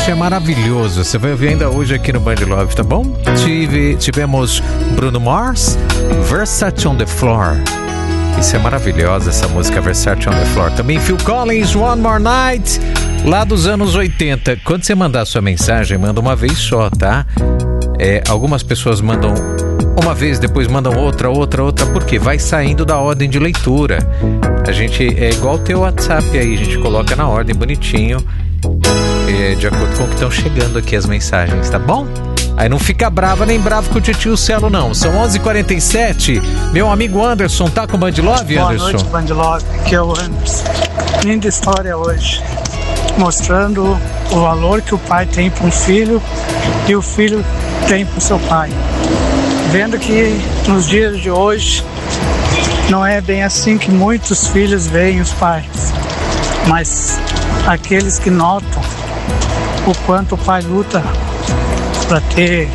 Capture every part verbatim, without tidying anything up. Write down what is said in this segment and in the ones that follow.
Este é maravilhoso. Você vai ouvir ainda hoje aqui no Band Love, tá bom? Tive, tivemos Bruno Mars, Versace on the Floor. Isso é maravilhosa, essa música Versace on the Floor. Também Phil Collins, One More Night, lá dos anos oitenta. Quando você mandar a sua mensagem, manda uma vez só, tá? É, algumas pessoas mandam uma vez, depois mandam outra, outra, outra, porque vai saindo da ordem de leitura. A gente, é igual o teu WhatsApp aí, a gente coloca na ordem bonitinho, é, de acordo com o que estão chegando aqui as mensagens, tá bom? Aí não fica brava nem bravo com o tio Celo, não. São onze e quarenta e sete. Meu amigo Anderson, tá com o Band Love, Anderson? Boa noite, Band Love. Aqui é o Anderson. Linda história hoje, mostrando o valor que o pai tem para um filho e o filho tem para o seu pai. Vendo que nos dias de hoje não é bem assim que muitos filhos veem os pais, mas aqueles que notam o quanto o pai luta para ter,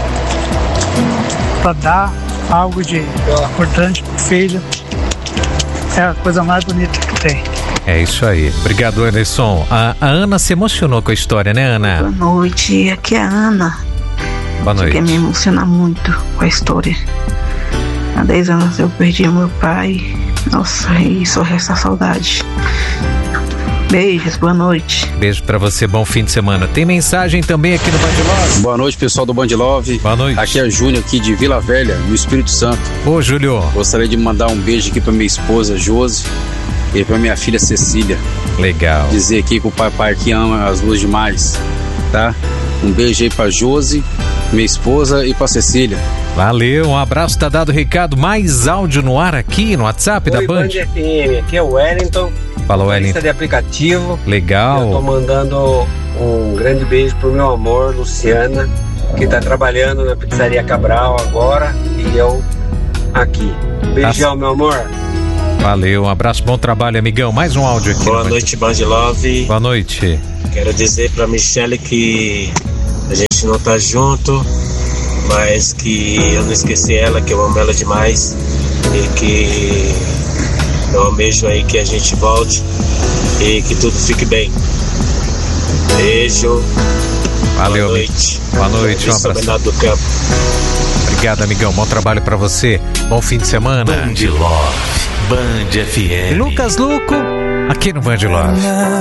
para dar algo de importante para o filho, é a coisa mais bonita que tem. É isso aí. Obrigado, Anderson. A, a Ana se emocionou com a história, né, Ana? Boa noite. Aqui é a Ana. Boa noite. Quer me emocionar muito com a história. Há dez anos eu perdi o meu pai. Nossa, e só resta saudade. Beijos, boa noite. Beijo pra você, bom fim de semana. Tem mensagem também aqui no Band Love. Boa noite, pessoal do Band Love. Boa noite. Aqui é Júnior, aqui de Vila Velha, no Espírito Santo. Ô, Júlio. Gostaria de mandar um beijo aqui pra minha esposa, Josi, e pra minha filha, Cecília. Legal. Dizer aqui que o papai aqui ama as duas demais, tá? Um beijo aí pra Josi, minha esposa, e pra Cecília. Valeu, um abraço, tá dado o recado. Mais áudio no ar aqui no WhatsApp. Oi, da Band. Band F M, aqui é o Wellington. Fala, Wellington. De aplicativo. Legal. Eu tô mandando um grande beijo pro meu amor, Luciana, que tá trabalhando na Pizzaria Cabral agora, e eu aqui. Beijão, meu amor. Valeu, um abraço, bom trabalho, amigão. Mais um áudio aqui. Boa noite, Band Love. Boa noite. Quero dizer pra Michelle que a gente não tá junto, mas que eu não esqueci ela, que eu amo ela demais e que eu almejo aí que a gente volte e que tudo fique bem. Beijo. Valeu. Boa noite. Boa noite, um abraço. Do campo. Obrigado, amigão. Bom trabalho pra você. Bom fim de semana. Band Love, Band F M. Lucas Luco, aqui no Band Love.